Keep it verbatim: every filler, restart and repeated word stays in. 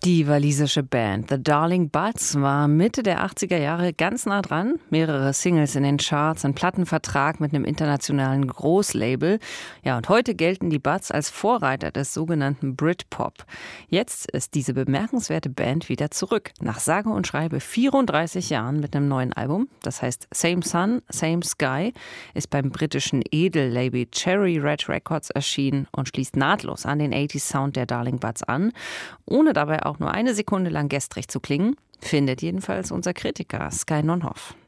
Die walisische Band The Darling Buds war Mitte der achtziger Jahre ganz nah dran. Mehrere Singles in den Charts, ein Plattenvertrag mit einem internationalen Großlabel. Ja, und heute gelten die Buds als Vorreiter des sogenannten Britpop. Jetzt ist diese bemerkenswerte Band wieder zurück. Nach sage und schreibe vierunddreißig Jahren mit einem neuen Album. Das heißt Same Sun, Same Sky, ist beim britischen Edellabel Cherry Red Records erschienen und schließt nahtlos an den achtziger Sound der Darling Buds an, ohne dabei auch nur eine Sekunde lang gestrig zu klingen, findet jedenfalls unser Kritiker Sky Nonhoff.